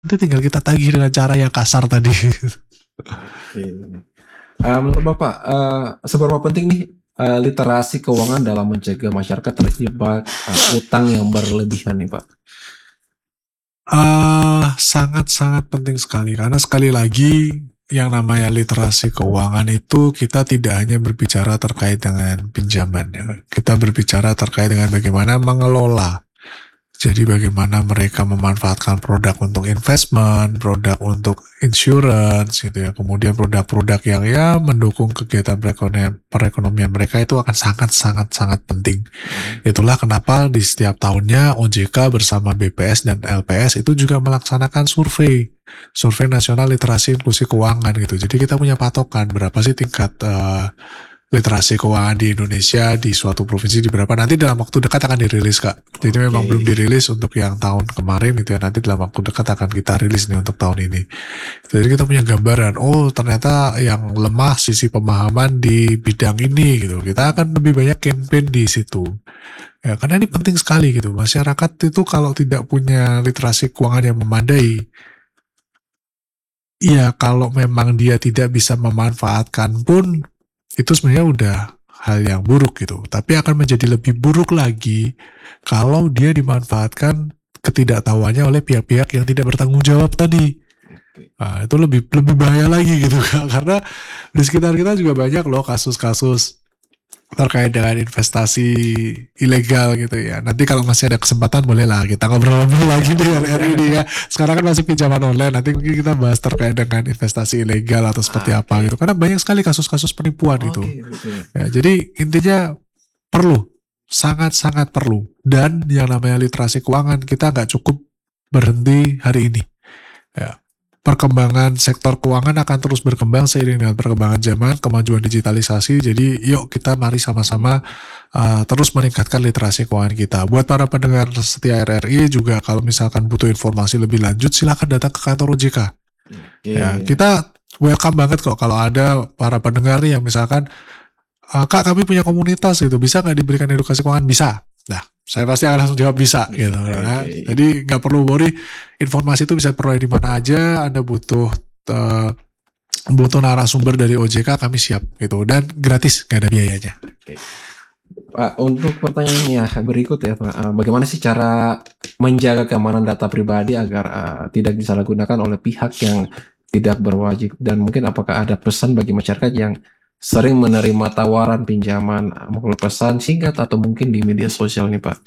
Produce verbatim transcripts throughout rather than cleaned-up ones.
Nanti tinggal kita tagih dengan cara yang kasar tadi. Oke. Uh, menurut Bapak, uh, seberapa penting nih uh, literasi keuangan dalam mencegah masyarakat terjebak uh, utang yang berlebihan nih Pak? Uh, sangat-sangat penting sekali, karena sekali lagi yang namanya literasi keuangan itu kita tidak hanya berbicara terkait dengan pinjaman, ya. Kita berbicara terkait dengan bagaimana mengelola. Jadi bagaimana mereka memanfaatkan produk untuk investment, produk untuk insurance gitu ya. Kemudian produk-produk yang ya mendukung kegiatan perekonomian, perekonomian mereka itu akan sangat-sangat-sangat penting. Itulah kenapa di setiap tahunnya O J K bersama B P S dan L P S itu juga melaksanakan survei. Survei Nasional Literasi Inklusi Keuangan gitu. Jadi kita punya patokan berapa sih tingkat uh, literasi keuangan di Indonesia di suatu provinsi di berapa, nanti dalam waktu dekat akan dirilis Kak. Jadi okay. Memang belum dirilis untuk yang tahun kemarin gitu ya, nanti dalam waktu dekat akan kita rilis nih untuk tahun ini. Jadi kita punya gambaran, oh ternyata yang lemah sisi pemahaman di bidang ini gitu. Kita akan lebih banyak campaign di situ. Ya, karena ini penting sekali gitu. Masyarakat itu kalau tidak punya literasi keuangan yang memadai, ya kalau memang dia tidak bisa memanfaatkan pun itu sebenarnya udah hal yang buruk gitu. Tapi akan menjadi lebih buruk lagi kalau dia dimanfaatkan ketidaktahuannya oleh pihak-pihak yang tidak bertanggung jawab tadi. Nah, itu lebih lebih bahaya lagi gitu Kak. Karena di sekitar kita juga banyak loh kasus-kasus terkait dengan investasi ilegal gitu ya. Nanti kalau masih ada kesempatan bolehlah kita ngobrol-ngobrol lagi di R R ini ya. Sekarang kan masih pinjaman online, nanti mungkin kita bahas terkait dengan investasi ilegal atau seperti ah, apa okay. gitu. Karena banyak sekali kasus-kasus penipuan oh, gitu. Okay, okay. Ya, jadi intinya perlu, sangat-sangat perlu. Dan yang namanya literasi keuangan kita nggak cukup berhenti hari ini. Ya. Perkembangan sektor keuangan akan terus berkembang seiring dengan perkembangan zaman, kemajuan digitalisasi. Jadi yuk kita mari sama-sama uh, terus meningkatkan literasi keuangan kita. Buat para pendengar setia R R I juga kalau misalkan butuh informasi lebih lanjut silakan datang ke kantor O J K. Yeah. Ya, kita welcome banget kok kalau ada para pendengar yang misalkan uh, Kak kami punya komunitas gitu, bisa nggak diberikan edukasi keuangan? Bisa. Nah, saya pasti akan langsung jawab bisa gitu. Nah, okay. Jadi nggak perlu worry, informasi itu bisa peroleh di mana aja. Anda butuh uh, butuh narasumber dari O J K, kami siap gitu, dan gratis, nggak ada biayanya. Okay. Pak, untuk pertanyaannya berikut ya Pak, bagaimana sih cara menjaga keamanan data pribadi agar uh, tidak disalahgunakan oleh pihak yang tidak berwajib, dan mungkin apakah ada pesan bagi masyarakat yang sering menerima tawaran pinjaman melalui pesan singkat atau mungkin di media sosial nih Pak?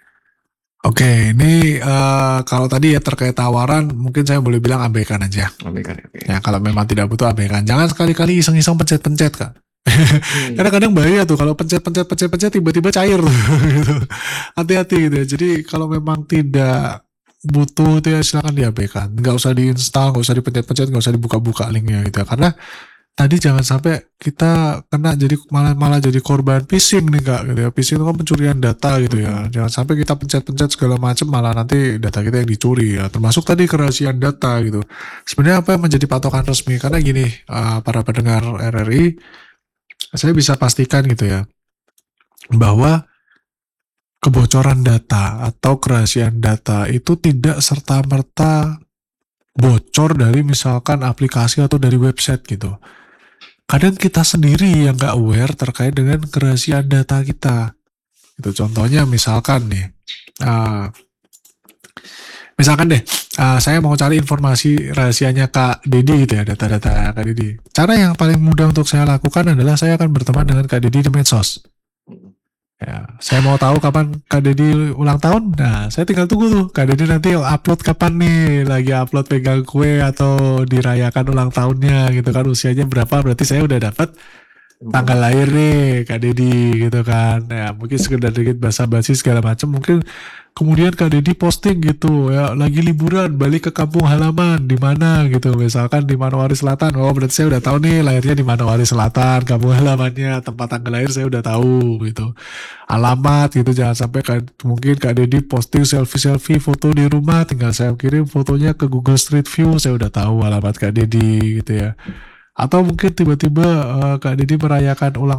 Oke, ini uh, kalau tadi ya terkait tawaran, mungkin saya boleh bilang abaikan aja. Abaikan, oke. Ya kalau memang tidak butuh abaikan. Jangan sekali-kali iseng-iseng pencet-pencet Kak. Hmm. Karena kadang bahaya tuh kalau pencet-pencet pencet-pencet tiba-tiba cair tuh. Gitu. Hati-hati gitu ya. Jadi kalau memang tidak butuh itu ya silakan diabaikan. Nggak usah diinstal, nggak usah dipencet-pencet, nggak usah dibuka-buka linknya gitu ya. Karena tadi jangan sampai kita kena jadi malah malah jadi korban phishing nih Kak gitu ya. Phishing itu kan pencurian data gitu ya. Jangan sampai kita pencet-pencet segala macam malah nanti data kita yang dicuri ya. Termasuk tadi kerahasiaan data gitu. Sebenarnya apa yang menjadi patokan resmi? Karena gini, uh, para pendengar R R I, saya bisa pastikan gitu ya, bahwa kebocoran data atau kerahasiaan data itu tidak serta-merta bocor dari misalkan aplikasi atau dari website gitu. Kadang kita sendiri yang nggak aware terkait dengan kerahasiaan data kita. Itu contohnya misalkan nih, uh, misalkan deh, uh, saya mau cari informasi rahasianya Kak Dedi gitu ya, data-data Kak Dedi. Cara yang paling mudah untuk saya lakukan adalah saya akan berteman dengan Kak Dedi di medsos. Ya, saya mau tahu kapan Kak Dedi ulang tahun. Nah, saya tinggal tunggu tuh Kak Dedi nanti upload kapan nih, lagi upload pegang kue atau dirayakan ulang tahunnya gitu kan, usianya berapa, berarti saya udah dapat tanggal lahir nih Kak Dedi gitu kan. Ya, mungkin sekedar dikit basa-basi segala macam. Mungkin kemudian Kak Dedi posting gitu ya, lagi liburan balik ke kampung halaman di mana gitu, misalkan di Manowari Selatan. Oh, berarti saya udah tahu nih lahirnya di Manowari Selatan, kampung halamannya, tempat tanggal lahir saya udah tahu gitu. Alamat gitu, jangan sampai kan mungkin Kak Dedi posting selfie-selfie foto di rumah, tinggal saya kirim fotonya ke Google Street View, saya udah tahu alamat Kak Dedi gitu ya. Atau mungkin tiba-tiba uh, Kak Dedi merayakan ulang